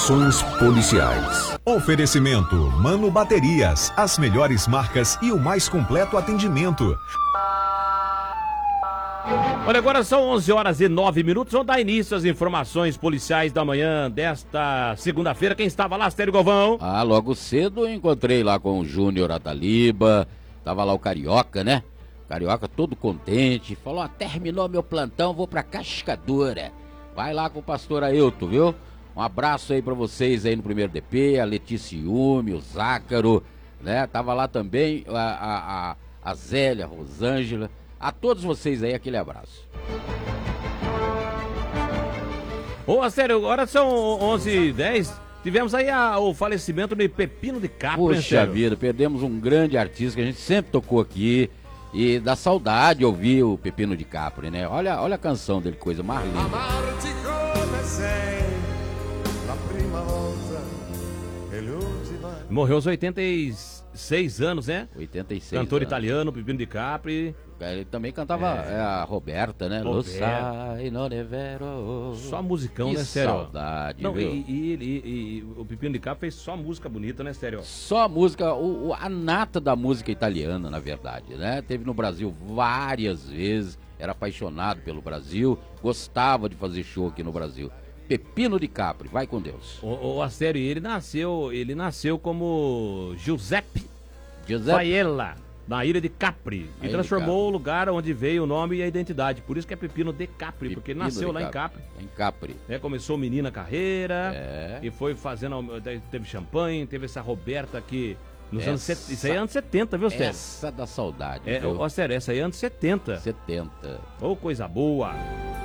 Informações policiais. Oferecimento Mano Baterias, as melhores marcas e o mais completo atendimento. Olha, agora são 11h09. Vamos dar início às informações policiais da manhã desta segunda-feira. Quem estava lá, Astério Galvão? Logo cedo eu encontrei lá com o Júnior Ataliba, tava lá o Carioca, né? O Carioca todo contente, falou, terminou meu plantão, vou pra Cascadura. Vai lá com o pastor Ailton, viu? Um abraço aí pra vocês aí no primeiro DP, a Letícia Iume, o Zácaro, né? Tava lá também a Zélia, a Rosângela. A todos vocês aí, aquele abraço. Ô, sério, agora são 11h10. Tivemos aí o falecimento de Pepino de Capri. Puxa vida, perdemos um grande artista que a gente sempre tocou aqui. E dá saudade ouvir o Pepino de Capri, né? Olha a canção dele, coisa mais linda. Amarti come sei, la prima volta e l'ultima. Morreu aos 86 anos, né? 86 Cantor anos. Italiano, Pepino de Capri. Ele também cantava a Roberta, né? Lo sai, non è vero. Só musicão, que né, sério? Saudade, não, viu? E o Pepino de Capri fez só música bonita, né, sério? Só música, a nata da música italiana, na verdade, né? Teve no Brasil várias vezes, era apaixonado pelo Brasil, gostava de fazer show aqui no Brasil. Pepino de Capri, vai com Deus. O Astério, ele nasceu como Giuseppe Faella, na ilha de Capri, e transformou o lugar onde veio o nome e a identidade. Por isso que é Pepino de Capri, porque ele nasceu lá em Capri. Em Capri. Começou menina carreira, e foi fazendo, teve champanhe, teve essa Roberta aqui nos anos 70. Isso aí é anos 70, viu, Sérgio? Essa da saudade. Sério, essa aí é anos 70. 70. Ô, coisa boa.